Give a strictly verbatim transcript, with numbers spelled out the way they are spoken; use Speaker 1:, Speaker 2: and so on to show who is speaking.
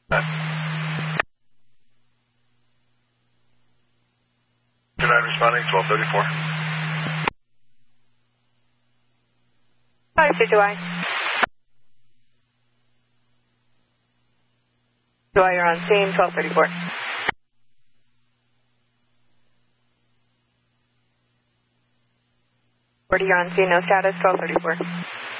Speaker 1: two nine responding, twelve thirty-four.
Speaker 2: Hi, C J Y. So you're on scene, twelve thirty-four. Where do you on scene, no status, twelve thirty-four.